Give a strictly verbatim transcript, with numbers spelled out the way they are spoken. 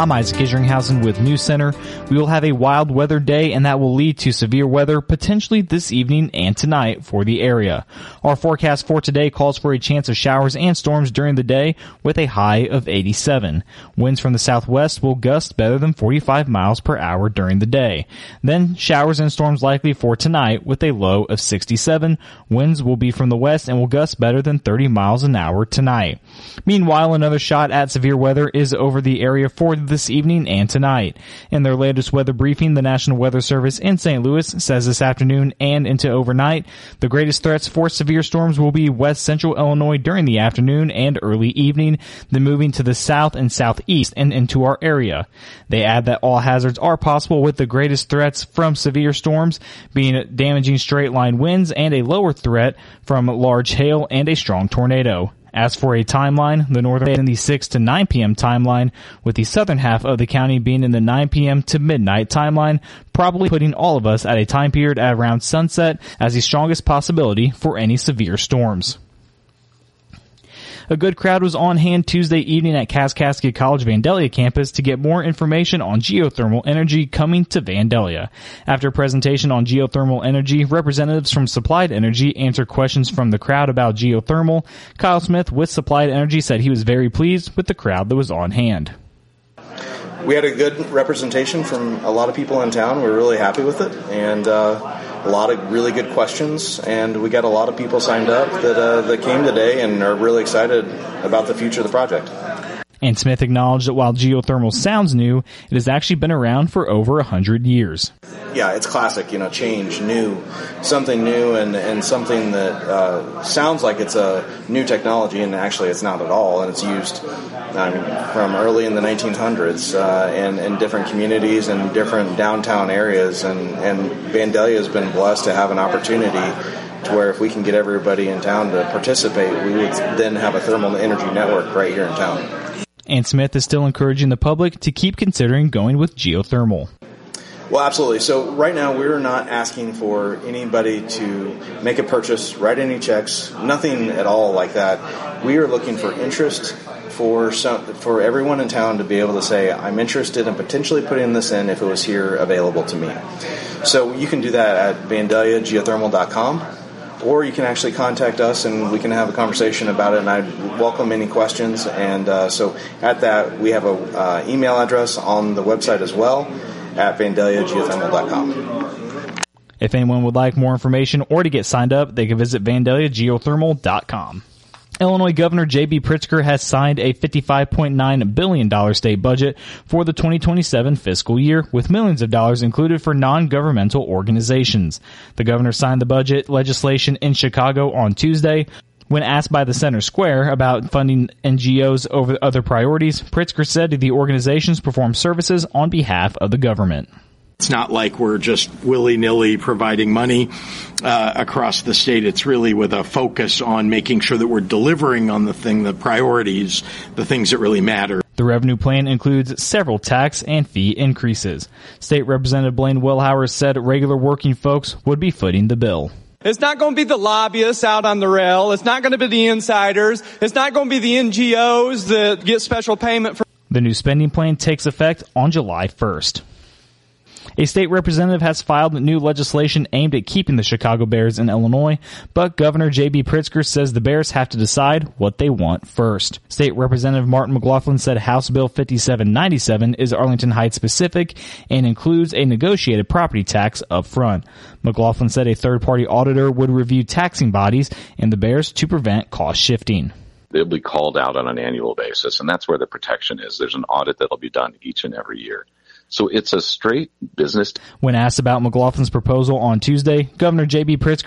I'm Isaac Isringhausen with News Center. We will have a wild weather day, and that will lead to severe weather potentially this evening and tonight for the area. Our forecast for today calls for a chance of showers and storms during the day with a high of eighty-seven. Winds from the southwest will gust better than forty-five miles per hour during the day. Then showers and storms likely for tonight with a low of sixty-seven. Winds will be from the west and will gust better than thirty miles an hour tonight. Meanwhile, another shot at severe weather is over the area for this evening and tonight. In their latest weather briefing, the National Weather Service in Saint Louis says this afternoon and into overnight, the greatest threats for severe storms will be west central Illinois during the afternoon and early evening, then moving to the south and southeast and into our area. They add that all hazards are possible, with the greatest threats from severe storms being damaging straight line winds and a lower threat from large hail and a strong tornado. As for a timeline, the northern in the six to nine p.m. timeline, with the southern half of the county being in the nine p.m. to midnight timeline, probably putting all of us at a time period at around sunset as the strongest possibility for any severe storms. A good crowd was on hand Tuesday evening at Kaskaskia College Vandalia campus to get more information on geothermal energy coming to Vandalia. After a presentation on geothermal energy, representatives from Supplied Energy answered questions from the crowd about geothermal. Kyle Smith with Supplied Energy said he was very pleased with the crowd that was on hand. We had a good representation from a lot of people in town. We were really happy with it, and uh, a lot of really good questions, and we got a lot of people signed up that uh, that came today and are really excited about the future of the project. And Smith acknowledged that while geothermal sounds new, it has actually been around for over a hundred years. Yeah, it's classic, you know, change, new, something new, and, and something that uh, sounds like it's a new technology, and actually it's not at all. And it's used I mean, from early in the nineteen hundreds uh, in, in different communities and different downtown areas. And, and Vandalia has been blessed to have an opportunity to where if we can get everybody in town to participate, we would then have a thermal energy network right here in town. And Smith is still encouraging the public to keep considering going with geothermal. Well, absolutely. So right now we're not asking for anybody to make a purchase, write any checks, nothing at all like that. We are looking for interest for some, for everyone in town to be able to say, I'm interested in potentially putting this in if it was here available to me. So you can do that at vandalia geothermal dot com. Or you can actually contact us and we can have a conversation about it, and I'd welcome any questions. And uh, so at that, we have a uh, email address on the website as well at vandalia geothermal dot com. If anyone would like more information or to get signed up, they can visit vandalia geothermal dot com. Illinois Governor J B Pritzker has signed a fifty-five point nine billion dollars state budget for the twenty twenty-seven fiscal year, with millions of dollars included for non-governmental organizations. The governor signed the budget legislation in Chicago on Tuesday. When asked by the Center Square about funding N G Os over other priorities, Pritzker said the organizations perform services on behalf of the government. It's not like we're just willy-nilly providing money uh, across the state. It's really with a focus on making sure that we're delivering on the thing, the priorities, the things that really matter. The revenue plan includes several tax and fee increases. State Representative Blaine Wellhauer said regular working folks would be footing the bill. It's not going to be the lobbyists out on the rail. It's not going to be the insiders. It's not going to be the N G Os that get special payment for. The new spending plan takes effect on July first. A state representative has filed new legislation aimed at keeping the Chicago Bears in Illinois, but Governor J B Pritzker says the Bears have to decide what they want first. State Representative Martin McLaughlin said House Bill fifty-seven ninety-seven is Arlington Heights specific and includes a negotiated property tax up front. McLaughlin said a third-party auditor would review taxing bodies and the Bears to prevent cost shifting. They'll be called out on an annual basis, and that's where the protection is. There's an audit that'll be done each and every year. So it's a straight business. When asked about McLaughlin's proposal on Tuesday, Governor J B Pritzker